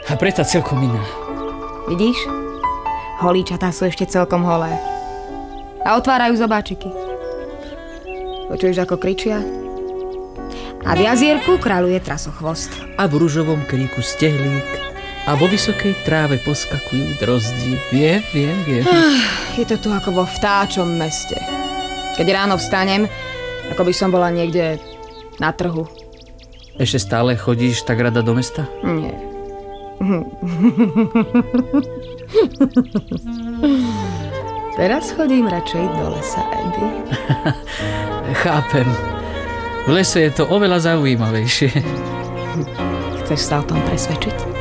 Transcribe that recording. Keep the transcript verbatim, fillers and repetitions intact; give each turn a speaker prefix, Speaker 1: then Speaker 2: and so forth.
Speaker 1: A preto celkom iná.
Speaker 2: Vidíš? Holíčatá sú ešte celkom holé. A otvárajú zobáčiky. Počuješ, ako kričia? A v jazierku kráľuje trasochvost.
Speaker 1: A v ružovom kríku stehlík. A vo vysokej tráve poskakujú drozdí. Viem, viem, viem.
Speaker 2: Je to tu ako vo vtáčom meste. Keď ráno vstanem, ako by som bola niekde na trhu.
Speaker 1: Ešte stále chodíš tak rada do mesta?
Speaker 2: Nie. Teraz chodím radšej do lesa, Andy.
Speaker 1: Chápem. V lese je to oveľa zaujímavejšie.
Speaker 2: Chceš sa o tom presvedčiť?